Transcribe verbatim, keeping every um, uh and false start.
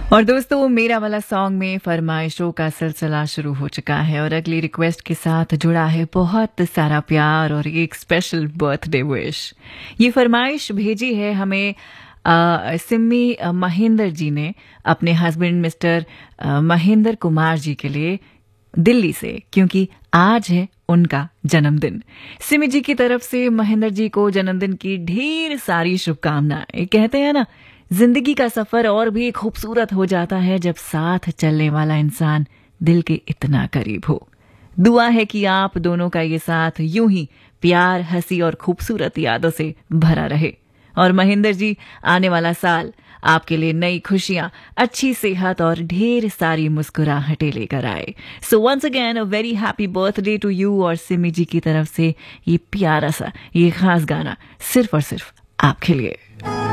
और दोस्तों मेरा वाला सॉन्ग में फरमाइशों का सिलसिला शुरू हो चुका है और अगली रिक्वेस्ट के साथ जुड़ा है बहुत सारा प्यार और एक स्पेशल बर्थडे विश। ये फरमाइश भेजी है हमें अ, सिम्मी अ, महेंद्र जी ने अपने हस्बैंड मिस्टर अ, महेंद्र कुमार जी के लिए दिल्ली से, क्योंकि आज है उनका जन्मदिन। सिमी जी की तरफ से महेंद्र जी को जन्मदिन की ढेर सारी शुभकामनाएं। कहते हैं ना, जिंदगी का सफर और भी खूबसूरत हो जाता है जब साथ चलने वाला इंसान दिल के इतना करीब हो। दुआ है कि आप दोनों का ये साथ यूं ही प्यार, हंसी और खूबसूरत यादों से भरा रहे। और महेंद्र जी, आने वाला साल आपके लिए नई खुशियां, अच्छी सेहत और ढेर सारी मुस्कुराहटें लेकर आए। So once again a very happy birthday to you. और सिमी जी की तरफ से ये प्यारा सा, ये खास गाना सिर्फ और सिर्फ आपके लिए।